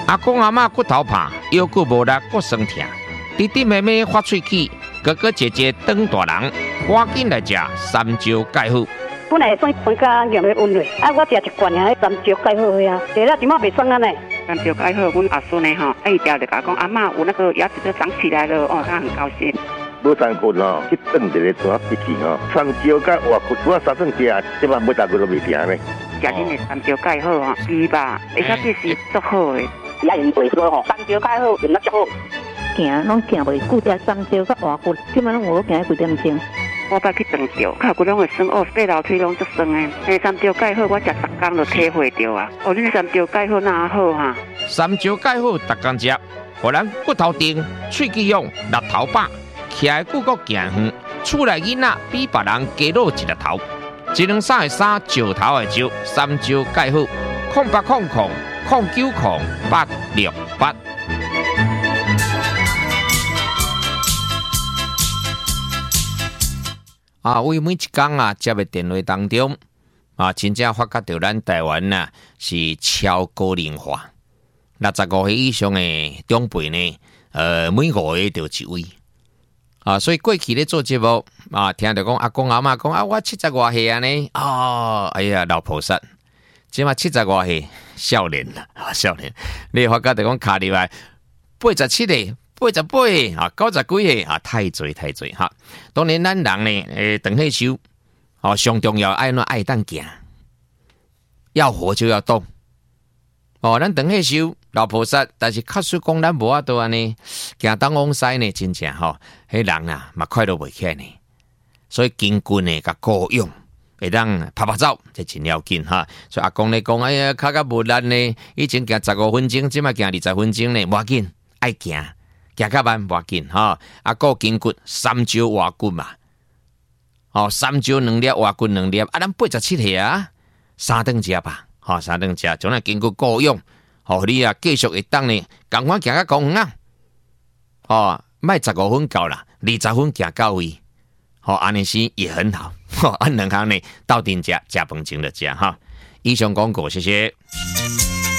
阿公阿嬷骨头怕，腰骨无力，骨酸痛。弟弟妹妹发喙齿，哥哥姐姐当大人，赶紧来食三椒钙好。 本来算酸甲咸的温热，我食一罐啊，三椒钙好呀，食了即马袂酸啊呢。 三椒钙好，阮阿孙呢吼，伊条就甲讲阿嬷有那个牙齿都长起来了哦，他很高兴。 无三棍哦，去炖一个大笔去哦，三椒甲活骨，我三顿食，即马每大个都袂甜呢。 食恁的三椒钙好吼，猪吧，而且这是足好的。 也用袂错吼，三椒钙好，用得足好。 行拢行袂久，食三椒甲活骨，即马拢有行几点钟。 我捌去长照，脚骨拢会酸哦，爬楼梯拢足酸的。迄三椒钙好，我食10天就体会到啊。哦，恁三椒钙好哪好哈？ 三椒钙好，逐工食，互咱骨头硬，喙齿勇，力头饱，徛的骨骼行远，厝内囡仔比别人加露一粒头。1两3的3，石头的石，三椒钙好，0800090868。为每一天接的电话当中，真正发觉到咱台湾是超高龄化，65岁以上的长辈呢，每5个就一位。所以过去咧做节目听到讲阿公阿嬷讲我70多岁啊呢，哎呀老菩萨，即马70多岁少年啦，少年，你发觉到讲卡入来87岁。88啊，90几岁啊，太侪哈。当然，咱人呢，长岁寿上重要爱爱当行，要活就要动。咱长岁寿老菩萨，但是确实讲咱无法度安尼行东往西呢，真正迄人嘛快乐袂起来呢。所以筋骨呢，甲够用，会当拍走，这真要紧哈。所以阿公咧讲，哎呀，脚无力呢，以前行15分钟，即马行20分钟呢，无要紧，爱行。行较慢无要紧顾筋骨三椒活骨嘛，三椒2粒活骨2粒，咱87岁3顿食吧，3顿食，将咱筋骨够用，你继续会当呢，赶快行到公园莫15分够啦，20分行到位，安尼是也很好，两项呢斗阵食饭前就食以上广告，谢谢。